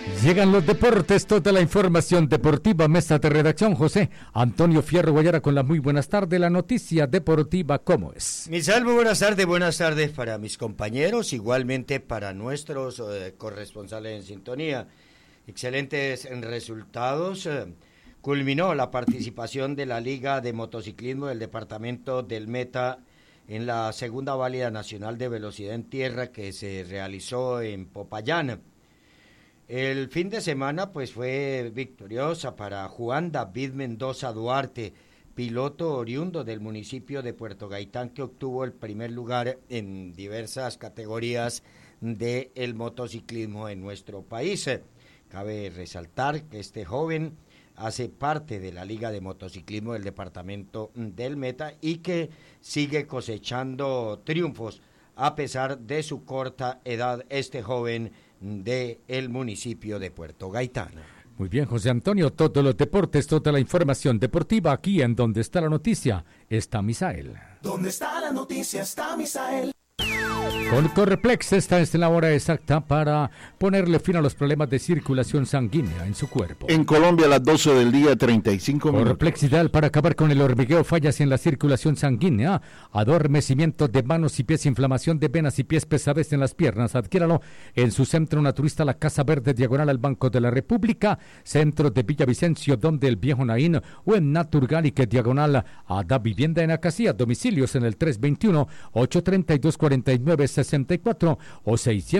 Llegan los deportes, toda la información deportiva, mesa de redacción, José Antonio Fierro Guayara con la muy buenas tardes, la noticia deportiva, ¿cómo es? Misael, muy buenas tardes para mis compañeros, igualmente para nuestros corresponsales en sintonía. Excelentes resultados, culminó la participación de la Liga de Motociclismo del Departamento del Meta en la segunda válida nacional de velocidad en tierra que se realizó en Popayán. El fin de semana pues fue victoriosa para Juan David Mendoza Duarte, piloto oriundo del municipio de Puerto Gaitán, que obtuvo el primer lugar en diversas categorías del motociclismo en nuestro país. Cabe resaltar que este joven hace parte de la Liga de Motociclismo del Departamento del Meta y que sigue cosechando triunfos a pesar de su corta edad, este joven del municipio de Puerto Gaitán. Muy bien, José Antonio, todos los deportes, toda la información deportiva aquí en Donde está la noticia, está Misael. Donde está la noticia está Misael. Con Correplex, esta es la hora exacta para ponerle fin a los problemas de circulación sanguínea en su cuerpo. En Colombia a las 12 del día, 35 minutos. Correplex ideal para acabar con el hormigueo, fallas en la circulación sanguínea, adormecimiento de manos y pies, inflamación de venas y pies, pesadez en las piernas. Adquiéralo en su centro naturista, la Casa Verde, diagonal al Banco de la República, centro de Villavicencio, donde el Viejo Naín, o en Naturgálica, diagonal a Da Vivienda en Acacía. Domicilios en el 321-832-4964 o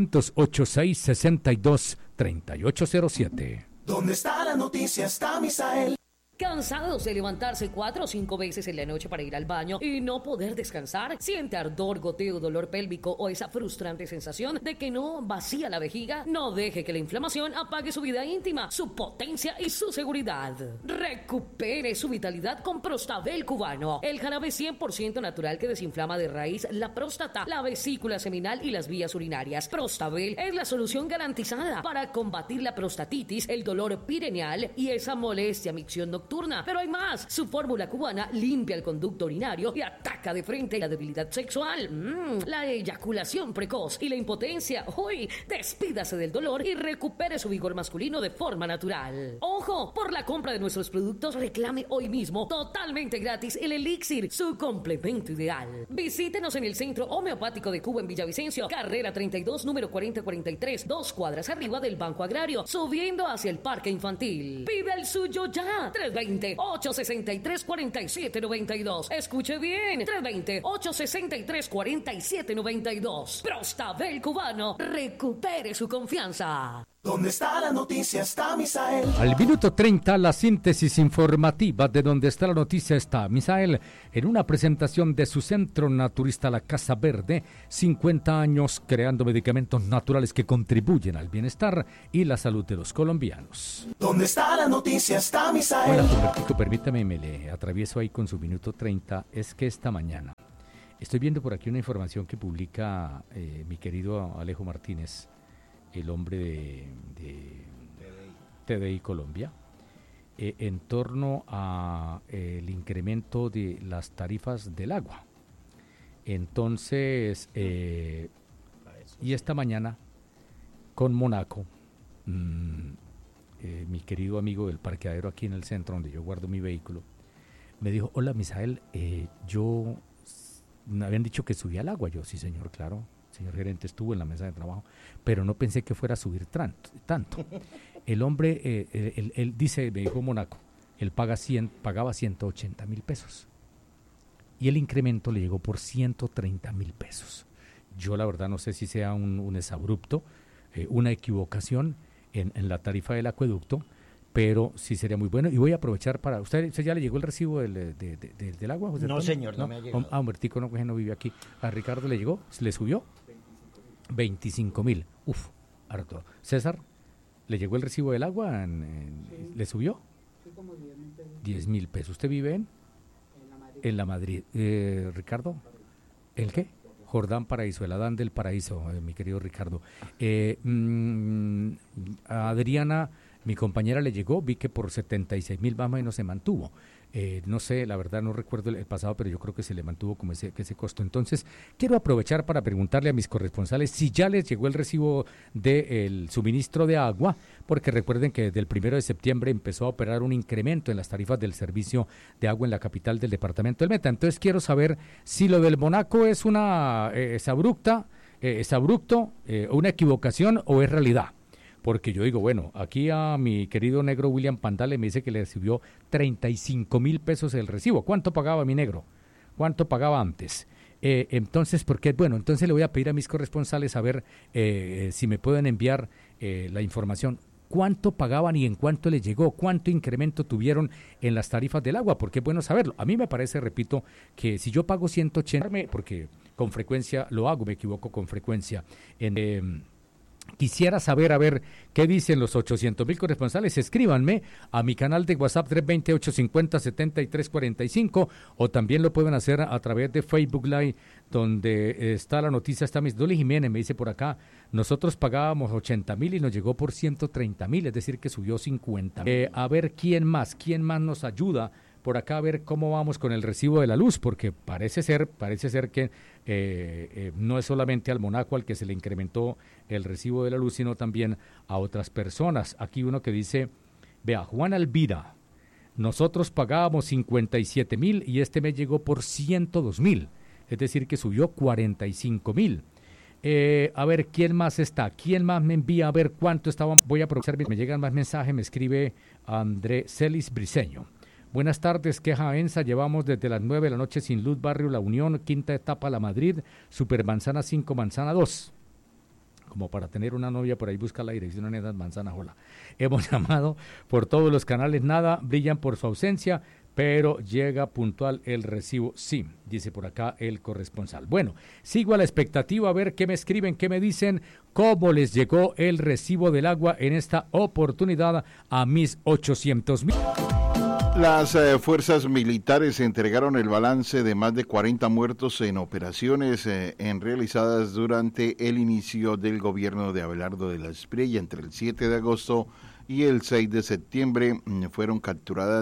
608-662-3807. ¿Dónde está la noticia está Misael? ¿Cansados de levantarse 4 o 5 veces en la noche para ir al baño y no poder descansar? ¿Siente ardor, goteo, dolor pélvico o esa frustrante sensación de que no vacía la vejiga? No deje que la inflamación apague su vida íntima, su potencia y su seguridad. Recupere su vitalidad con Prostabel cubano, el jarabe 100% natural que desinflama de raíz la próstata, la vesícula seminal y las vías urinarias. Prostabel es la solución garantizada para combatir la prostatitis, el dolor pireneal y esa molestia micción nocturna. Pero hay más. Su fórmula cubana limpia el conducto urinario y ataca de frente la debilidad sexual, la eyaculación precoz y la impotencia. Uy, despídase del dolor y recupere su vigor masculino de forma natural. Ojo, por la compra de nuestros productos reclame hoy mismo totalmente gratis el elixir, su complemento ideal. Visítenos en el Centro Homeopático de Cuba en Villavicencio, carrera 32, número 4043, 2 cuadras arriba del Banco Agrario, subiendo hacia el Parque Infantil. Pide el suyo ya. 320-863-4792. Escuche bien. 320-863-4792. Prostabel cubano. Recupere su confianza. ¿Dónde está la noticia está Misael? Al minuto 30, la síntesis informativa de Donde está la noticia está Misael, en una presentación de su centro naturista, la Casa Verde, 50 años creando medicamentos naturales que contribuyen al bienestar y la salud de los colombianos. ¿Dónde está la noticia está Misael? Hola, Humbertico, permítame, me le atravieso ahí con su minuto 30, es que esta mañana estoy viendo por aquí una información que publica mi querido Alejo Martínez, el hombre de TDI Colombia, en torno a el incremento de las tarifas del agua. Entonces, y esta mañana con Monaco, mi querido amigo del parqueadero aquí en el centro donde yo guardo mi vehículo, me dijo: hola Misael, me habían dicho que subía el agua. Yo, sí señor, claro, señor gerente, estuvo en la mesa de trabajo, pero no pensé que fuera a subir tanto. El hombre, él dice, me dijo Monaco, él pagaba 180,000 pesos y el incremento le llegó por 130,000 pesos. Yo la verdad no sé si sea un exabrupto, una equivocación en la tarifa del acueducto, pero sí sería muy bueno. Y voy a aprovechar para... ¿Usted ya le llegó el recibo del agua, José No, Antonio? señor, no me ha llegado. Humbertico no vive aquí. ¿A Ricardo le llegó? ¿Le subió? 25,000. Uf, harto. César, ¿le llegó el recibo del agua? Sí. ¿Le subió? Sí, como 10,000 pesos. 10,000 pesos. ¿Usted vive en la Madrid? Ricardo, ¿el qué? Jordán Paraíso, el Adán del Paraíso, mi querido Ricardo. A Adriana, mi compañera, le llegó, vi que por 76,000 más o menos se mantuvo. No sé, la verdad no recuerdo el pasado, pero yo creo que se le mantuvo como ese costo. Entonces, quiero aprovechar para preguntarle a mis corresponsales si ya les llegó el recibo del suministro de agua, porque recuerden que desde el 1 de septiembre empezó a operar un incremento en las tarifas del servicio de agua en la capital del departamento del Meta. Entonces, quiero saber si lo del Monaco es es abrupto, una equivocación o es realidad. Porque yo digo, bueno, aquí a mi querido negro William Pandale me dice que le recibió 35,000 pesos el recibo. ¿Cuánto pagaba mi negro? ¿Cuánto pagaba antes? Entonces, porque bueno, entonces le voy a pedir a mis corresponsales a ver si me pueden enviar la información. ¿Cuánto pagaban y en cuánto les llegó? ¿Cuánto incremento tuvieron en las tarifas del agua? Porque es bueno saberlo. A mí me parece, repito, que si yo pago 180, porque con frecuencia lo hago, me equivoco con frecuencia, quisiera saber, a ver, qué dicen los 800,000 corresponsales. Escríbanme a mi canal de WhatsApp 320-850-7345 o también lo pueden hacer a través de Facebook Live, donde está la noticia. Está Miss Dolly Jiménez, me dice por acá, nosotros pagábamos 80,000 y nos llegó por 130,000, es decir, que subió 50,000. A ver, ¿quién más nos ayuda? Por acá a ver cómo vamos con el recibo de la luz, porque parece ser que no es solamente al Monaco al que se le incrementó el recibo de la luz, sino también a otras personas. Aquí uno que dice, vea, Juan Alvira, nosotros pagábamos 57,000 y este mes llegó por 102,000, es decir que subió 45,000. A ver, ¿quién más está? ¿Quién más me envía? A ver cuánto estaba. Voy a aprovechar, me llegan más mensajes, me escribe André Celis Briceño. Buenas tardes, queja ENSA, llevamos desde las 9 de la noche sin luz, barrio La Unión, quinta etapa La Madrid, Supermanzana 5, Manzana 2. Como para tener una novia por ahí, busca la dirección en esas manzanas, hola. Hemos llamado por todos los canales, nada, brillan por su ausencia, pero llega puntual el recibo, sí, dice por acá el corresponsal. Bueno, sigo a la expectativa a ver qué me escriben, qué me dicen, cómo les llegó el recibo del agua en esta oportunidad a mis 800,000. Las fuerzas militares entregaron el balance de más de 40 muertos en operaciones realizadas durante el inicio del gobierno de Abelardo de la Espriella. Entre el 7 de agosto y el 6 de septiembre fueron capturadas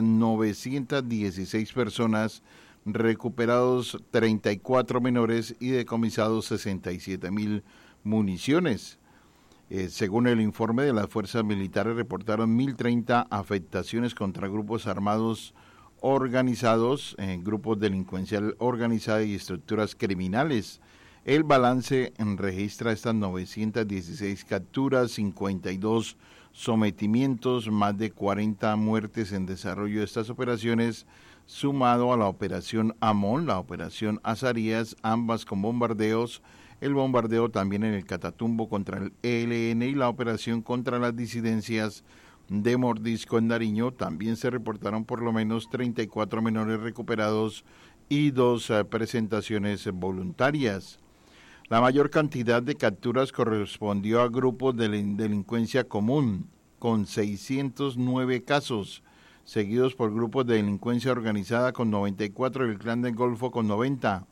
916 personas, recuperados 34 menores y decomisados 67,000 municiones. Según el informe de las fuerzas militares, reportaron 1.030 afectaciones contra grupos armados organizados, grupos delincuencial organizada y estructuras criminales. El balance registra estas 916 capturas, 52 sometimientos, más de 40 muertes en desarrollo de estas operaciones, sumado a la operación Amón, la operación Azarías, ambas con bombardeos, el bombardeo también en el Catatumbo contra el ELN y la operación contra las disidencias de Mordisco en Nariño. También se reportaron por lo menos 34 menores recuperados y 2 presentaciones voluntarias. La mayor cantidad de capturas correspondió a grupos de delincuencia común, con 609 casos, seguidos por grupos de delincuencia organizada con 94 y el Clan del Golfo con 90.